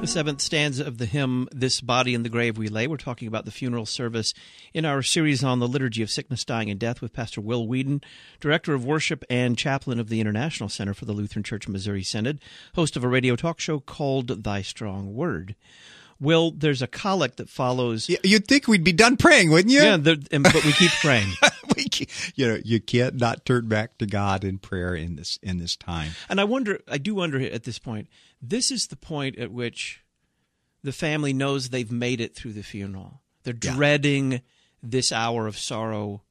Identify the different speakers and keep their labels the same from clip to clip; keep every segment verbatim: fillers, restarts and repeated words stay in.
Speaker 1: seventh stanza of the hymn, This Body in the Grave We Lay. We're talking about the funeral service in our series on the Liturgy of Sickness, Dying, and Death with Pastor Will Whedon, Director of Worship and Chaplain of the International Center for the Lutheran Church Missouri Synod, host of a radio talk show called Thy Strong Word. Will, there's a collect that follows.
Speaker 2: You'd think we'd be done praying, wouldn't you?
Speaker 1: Yeah, and, but we keep praying.
Speaker 2: we keep, you know, you can't not turn back to God in prayer in this in this time.
Speaker 1: And I wonder, I do wonder at this point, this is the point at which the family knows they've made it through the funeral. They're
Speaker 2: Yeah.
Speaker 1: dreading this hour of sorrow.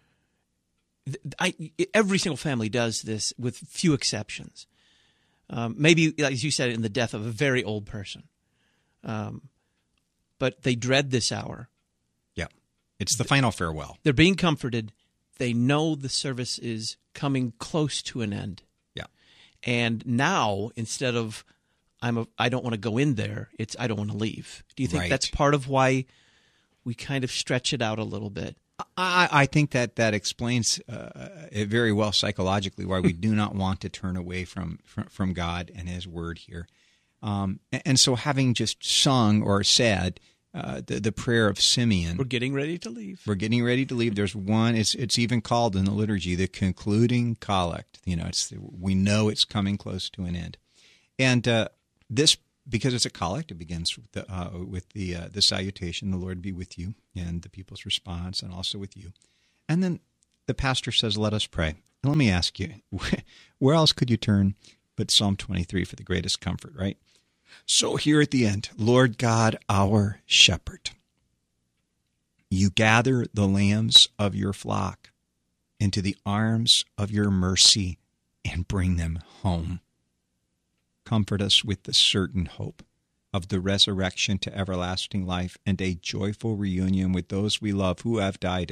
Speaker 1: I, every single family does this with few exceptions. Um, maybe, as you said, in the death of a very old person. Um, but they dread this hour.
Speaker 2: Yeah. It's the final farewell.
Speaker 1: They're being comforted. They know the service is coming close to an end.
Speaker 2: Yeah.
Speaker 1: And now, instead of, I'm a, I don't want to go in there, it's I don't want to leave. Do you think
Speaker 2: Right.
Speaker 1: that's part of why we kind of stretch it out a little bit?
Speaker 2: I, I think that that explains uh, it very well psychologically why we do not want to turn away from, from, from God and His Word here. Um, and, and so having just sung or said uh, the, the prayer of Simeon,
Speaker 1: We're getting ready to leave.
Speaker 2: we're getting ready to leave. There's one, it's it's even called in the liturgy the concluding collect. You know, it's we know it's coming close to an end. And uh, this, because it's a collect, it begins with the, uh, with the, uh, the salutation, the Lord be with you, and the people's response, and also with you. And then the pastor says, let us pray. And let me ask you, where else could you turn but Psalm twenty-three for the greatest comfort, right? So here at the end, Lord God, our shepherd, you gather the lambs of your flock into the arms of your mercy and bring them home. Comfort us with the certain hope of the resurrection to everlasting life and a joyful reunion with those we love who have died